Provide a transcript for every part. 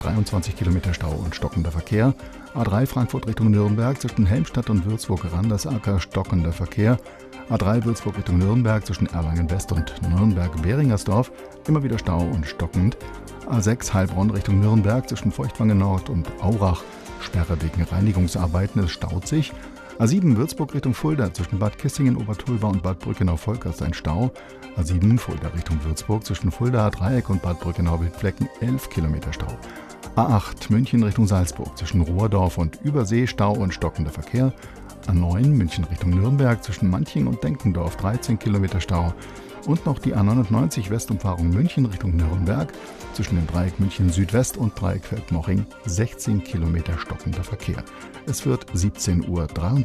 23 Kilometer Stau und stockender Verkehr. A3 Frankfurt Richtung Nürnberg zwischen Helmstadt und Würzburg-Randersacker stockender Verkehr. A3 Würzburg Richtung Nürnberg zwischen Erlangen-West und Nürnberg-Beringersdorf immer wieder Stau und stockend. A6 Heilbronn Richtung Nürnberg zwischen Feuchtwangen Nord und Aurach Sperre wegen Reinigungsarbeiten, es staut sich. A7 Würzburg Richtung Fulda zwischen Bad Kissingen, Obertulba und Bad Brückenau-Volkers ein Stau. A7 Fulda Richtung Würzburg zwischen Fulda Dreieck und Bad Brückenau-Wildflecken 11 Kilometer Stau. A8 München Richtung Salzburg zwischen Rohrdorf und Übersee Stau und stockender Verkehr. A9 München Richtung Nürnberg zwischen Manching und Denkendorf 13 Kilometer Stau. Und noch die A99 Westumfahrung München Richtung Nürnberg zwischen dem Dreieck München Südwest und Dreieck Feldmoching 16 Kilometer stockender Verkehr. Es wird 17:33 Uhr.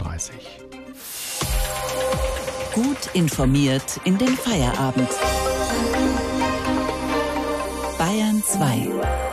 Gut informiert in den Feierabend. Bayern 2.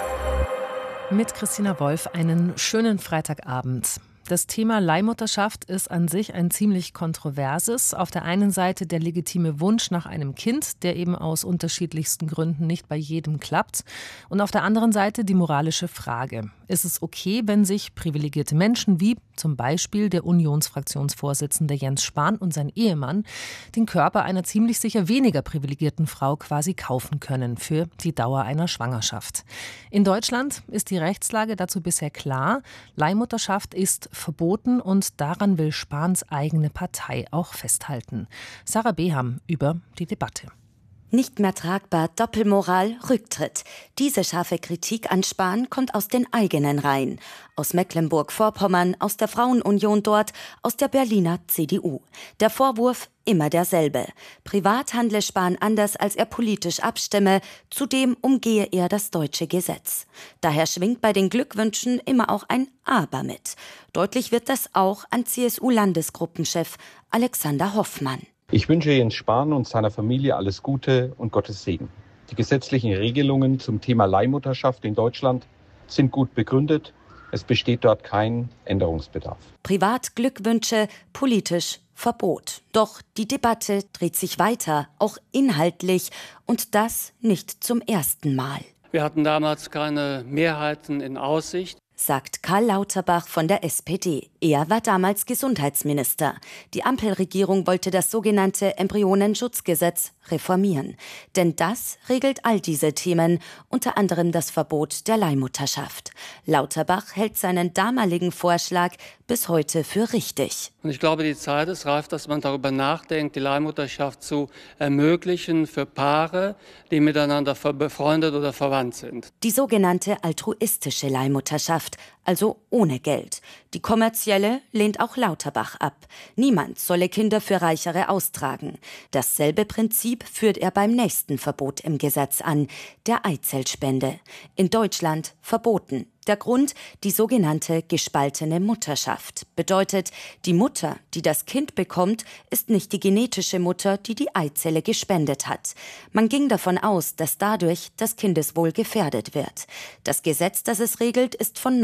Mit Christina Wolf einen schönen Freitagabend. Das Thema Leihmutterschaft ist an sich ein ziemlich kontroverses. Auf der einen Seite der legitime Wunsch nach einem Kind, der eben aus unterschiedlichsten Gründen nicht bei jedem klappt. Und auf der anderen Seite die moralische Frage. Ist es okay, wenn sich privilegierte Menschen wie zum Beispiel der Unionsfraktionsvorsitzende Jens Spahn und sein Ehemann den Körper einer ziemlich sicher weniger privilegierten Frau quasi kaufen können für die Dauer einer Schwangerschaft? In Deutschland ist die Rechtslage dazu bisher klar. Leihmutterschaft ist verboten und daran will Spahns eigene Partei auch festhalten. Sarah Beham über die Debatte. Nicht mehr tragbar, Doppelmoral, Rücktritt. Diese scharfe Kritik an Spahn kommt aus den eigenen Reihen. Aus Mecklenburg-Vorpommern, aus der Frauenunion dort, aus der Berliner CDU. Der Vorwurf immer derselbe. Privat handle Spahn anders, als er politisch abstimme. Zudem umgehe er das deutsche Gesetz. Daher schwingt bei den Glückwünschen immer auch ein Aber mit. Deutlich wird das auch an CSU-Landesgruppenchef Alexander Hoffmann. Ich wünsche Jens Spahn und seiner Familie alles Gute und Gottes Segen. Die gesetzlichen Regelungen zum Thema Leihmutterschaft in Deutschland sind gut begründet. Es besteht dort kein Änderungsbedarf. Privat Glückwünsche, politisch Verbot. Doch die Debatte dreht sich weiter, auch inhaltlich, und das nicht zum ersten Mal. Wir hatten damals keine Mehrheiten in Aussicht, sagt Karl Lauterbach von der SPD. Er war damals Gesundheitsminister. Die Ampelregierung wollte das sogenannte Embryonenschutzgesetz reformieren. Denn das regelt all diese Themen, unter anderem das Verbot der Leihmutterschaft. Lauterbach hält seinen damaligen Vorschlag bis heute für richtig. Und ich glaube, die Zeit ist reif, dass man darüber nachdenkt, die Leihmutterschaft zu ermöglichen für Paare, die miteinander befreundet oder verwandt sind. Die sogenannte altruistische Leihmutterschaft, also ohne Geld. Die kommerzielle lehnt auch Lauterbach ab. Niemand solle Kinder für Reichere austragen. Dasselbe Prinzip führt er beim nächsten Verbot im Gesetz an, der Eizellspende. In Deutschland verboten. Der Grund, die sogenannte gespaltene Mutterschaft. Bedeutet, die Mutter, die das Kind bekommt, ist nicht die genetische Mutter, die die Eizelle gespendet hat. Man ging davon aus, dass dadurch das Kindeswohl gefährdet wird. Das Gesetz, das es regelt, ist von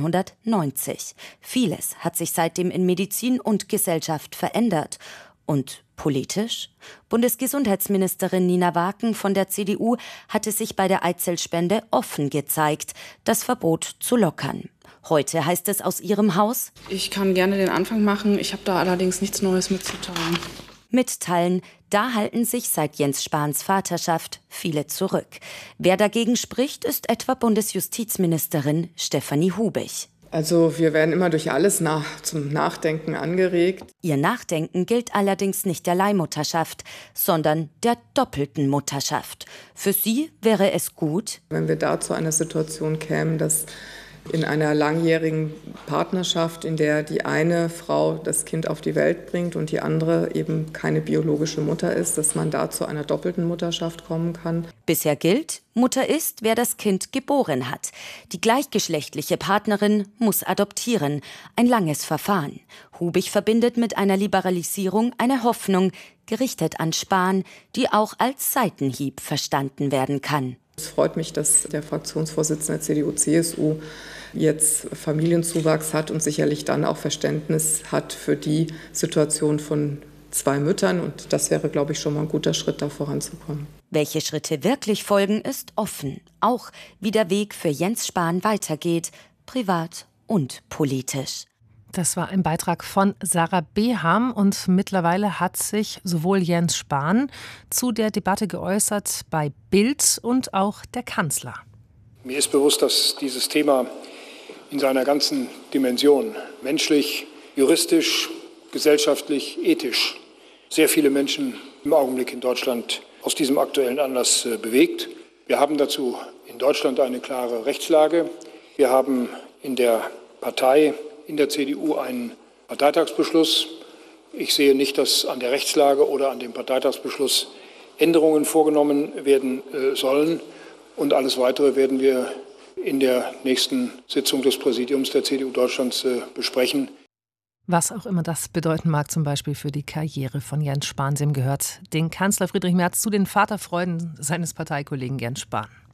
1990. Vieles hat sich seitdem in Medizin und Gesellschaft verändert. Und politisch? Bundesgesundheitsministerin Nina Waken von der CDU hatte sich bei der Eizellspende offen gezeigt, das Verbot zu lockern. Heute heißt es aus ihrem Haus: Ich kann gerne den Anfang machen, ich habe da allerdings nichts Neues mitzuteilen. Mitteilen, da halten sich seit Jens Spahns Vaterschaft viele zurück. Wer dagegen spricht, ist etwa Bundesjustizministerin Stefanie Hubig. Also wir werden immer durch alles zum Nachdenken angeregt. Ihr Nachdenken gilt allerdings nicht der Leihmutterschaft, sondern der doppelten Mutterschaft. Für sie wäre es gut, wenn wir da zu einer Situation kämen, dass in einer langjährigen Partnerschaft, in der die eine Frau das Kind auf die Welt bringt und die andere eben keine biologische Mutter ist, dass man da zu einer doppelten Mutterschaft kommen kann. Bisher gilt, Mutter ist, wer das Kind geboren hat. Die gleichgeschlechtliche Partnerin muss adoptieren. Ein langes Verfahren. Hubig verbindet mit einer Liberalisierung eine Hoffnung, gerichtet an Spahn, die auch als Seitenhieb verstanden werden kann. Es freut mich, dass der Fraktionsvorsitzende CDU-CSU jetzt Familienzuwachs hat und sicherlich dann auch Verständnis hat für die Situation von 2 Müttern. Und das wäre, glaube ich, schon mal ein guter Schritt, da voranzukommen. Welche Schritte wirklich folgen, ist offen. Auch wie der Weg für Jens Spahn weitergeht, privat und politisch. Das war ein Beitrag von Sarah Beham und mittlerweile hat sich sowohl Jens Spahn zu der Debatte geäußert bei Bild und auch der Kanzler. Mir ist bewusst, dass dieses Thema in seiner ganzen Dimension, menschlich, juristisch, gesellschaftlich, ethisch, sehr viele Menschen im Augenblick in Deutschland aus diesem aktuellen Anlass bewegt. Wir haben dazu in Deutschland eine klare Rechtslage. Wir haben in der Partei, in der CDU einen Parteitagsbeschluss. Ich sehe nicht, dass an der Rechtslage oder an dem Parteitagsbeschluss Änderungen vorgenommen werden sollen. Und alles Weitere werden wir in der nächsten Sitzung des Präsidiums der CDU Deutschlands besprechen. Was auch immer das bedeuten mag, zum Beispiel für die Karriere von Jens Spahn. Sie haben gehört, den Kanzler Friedrich Merz zu den Vaterfreuden seines Parteikollegen Jens Spahn.